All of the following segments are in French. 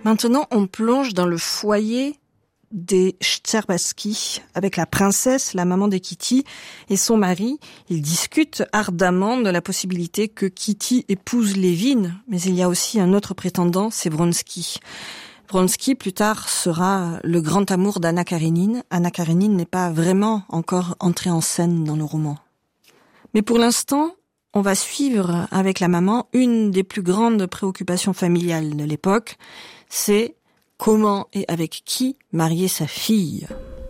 Maintenant, on plonge dans le foyer des Szczerbaski avec la princesse, la maman de Kitty, et son mari. Ils discutent ardemment de la possibilité que Kitty épouse Levin, mais il y a aussi un autre prétendant, c'est Vronsky. Vronsky, plus tard, sera le grand amour d'Anna Karénine. Anna Karénine n'est pas vraiment encore entrée en scène dans le roman. Mais pour l'instant, on va suivre avec la maman une des plus grandes préoccupations familiales de l'époque, c'est comment et avec qui marier sa fille.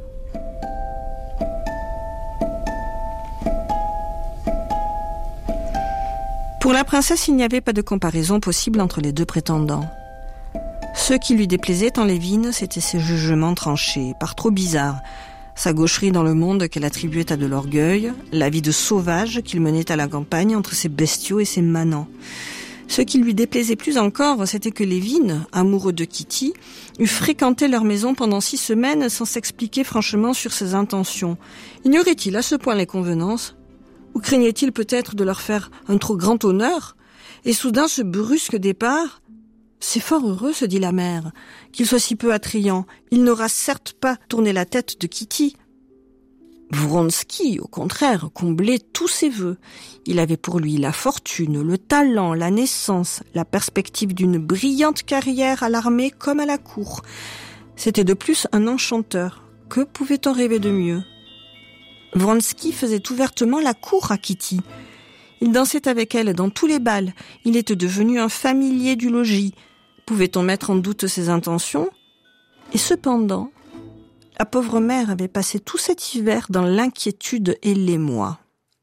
Pour la princesse, il n'y avait pas de comparaison possible entre les deux prétendants. Ce qui lui déplaisait en Levin, c'était ses jugements tranchés, par trop bizarres, sa gaucherie dans le monde qu'elle attribuait à de l'orgueil, la vie de sauvage qu'il menait à la campagne entre ses bestiaux et ses manants. Ce qui lui déplaisait plus encore, c'était que Levin, amoureux de Kitty, eût fréquenté leur maison pendant 6 semaines sans s'expliquer franchement sur ses intentions. Ignorait-il à ce point les convenances? Ou craignait-il peut-être de leur faire un trop grand honneur? Et soudain, ce brusque départ... C'est fort heureux, se dit la mère, qu'il soit si peu attrayant. Il n'aura certes pas tourné la tête de Kitty. Vronsky, au contraire, comblait tous ses vœux. Il avait pour lui la fortune, le talent, la naissance, la perspective d'une brillante carrière à l'armée comme à la cour. C'était de plus un enchanteur. Que pouvait-on rêver de mieux? Vronsky faisait ouvertement la cour à Kitty. Il dansait avec elle dans tous les bals. Il était devenu un familier du logis. Pouvait-on mettre en doute ses intentions? Et cependant, la pauvre mère avait passé tout cet hiver dans l'inquiétude et l'émoi.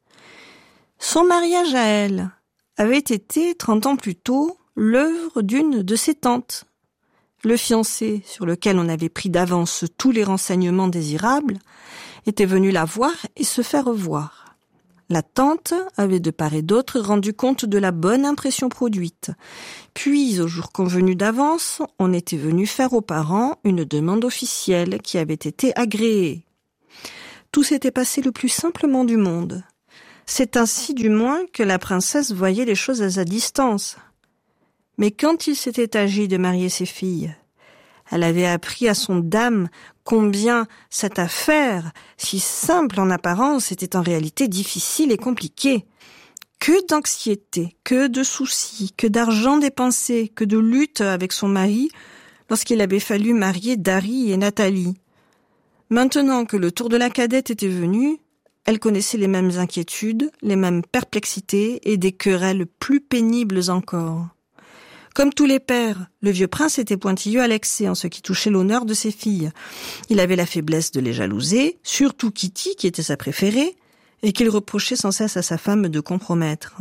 Son mariage à elle avait été, 30 ans plus tôt, l'œuvre d'une de ses tantes. Le fiancé, sur lequel on avait pris d'avance tous les renseignements désirables, était venu la voir et se faire voir. La tante avait de part et d'autre rendu compte de la bonne impression produite. Puis, au jour convenu d'avance, on était venu faire aux parents une demande officielle qui avait été agréée. Tout s'était passé le plus simplement du monde. C'est ainsi du moins que la princesse voyait les choses à sa distance. Mais quand il s'était agi de marier ses filles, elle avait appris à son dame combien cette affaire, si simple en apparence, était en réalité difficile et compliquée. Que d'anxiété, que de soucis, que d'argent dépensé, que de lutte avec son mari lorsqu'il avait fallu marier Dari et Nathalie. Maintenant que le tour de la cadette était venu, elle connaissait les mêmes inquiétudes, les mêmes perplexités et des querelles plus pénibles encore. Comme tous les pères, le vieux prince était pointilleux à l'excès en ce qui touchait l'honneur de ses filles. Il avait la faiblesse de les jalouser, surtout Kitty, qui était sa préférée, et qu'il reprochait sans cesse à sa femme de compromettre.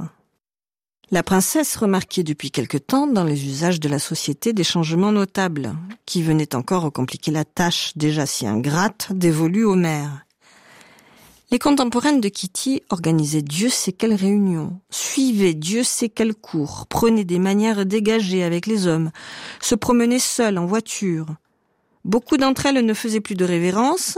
La princesse remarquait depuis quelque temps dans les usages de la société des changements notables, qui venaient encore compliquer la tâche déjà si ingrate dévolue aux mères. Les contemporaines de Kitty organisaient Dieu sait quelles réunions, suivaient Dieu sait quelles cours, prenaient des manières dégagées avec les hommes, se promenaient seules en voiture. Beaucoup d'entre elles ne faisaient plus de révérence,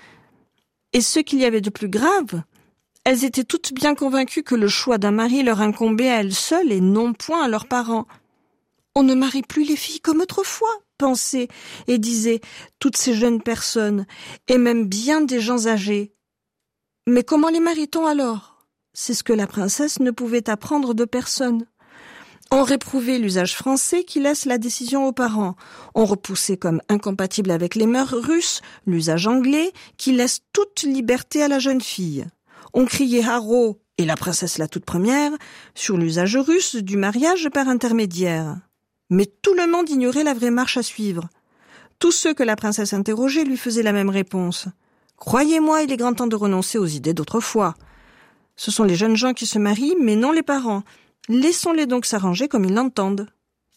et ce qu'il y avait de plus grave, elles étaient toutes bien convaincues que le choix d'un mari leur incombait à elles seules et non point à leurs parents. On ne marie plus les filles comme autrefois, pensaient et disaient toutes ces jeunes personnes, et même bien des gens âgés. Mais comment les marie-t-on alors? C'est ce que la princesse ne pouvait apprendre de personne. On réprouvait l'usage français qui laisse la décision aux parents. On repoussait comme incompatible avec les mœurs russes l'usage anglais qui laisse toute liberté à la jeune fille. On criait haro, et la princesse la toute première, sur l'usage russe du mariage par intermédiaire. Mais tout le monde ignorait la vraie marche à suivre. Tous ceux que la princesse interrogeait lui faisaient la même réponse. Croyez-moi, il est grand temps de renoncer aux idées d'autrefois. Ce sont les jeunes gens qui se marient, mais non les parents. Laissons-les donc s'arranger comme ils l'entendent.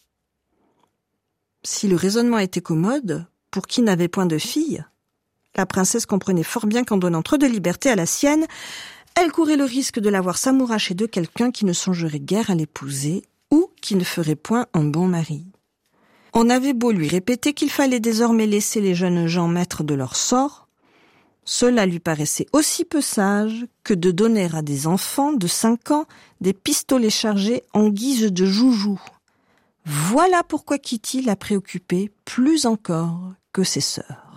Si le raisonnement était commode, pour qui n'avait point de fille, la princesse comprenait fort bien qu'en donnant trop de liberté à la sienne, elle courait le risque de la voir s'amouracher de quelqu'un qui ne songerait guère à l'épouser ou qui ne ferait point un bon mari. On avait beau lui répéter qu'il fallait désormais laisser les jeunes gens maîtres de leur sort, cela lui paraissait aussi peu sage que de donner à des enfants de 5 ans des pistolets chargés en guise de joujoux. Voilà pourquoi Kitty la préoccupait plus encore que ses sœurs.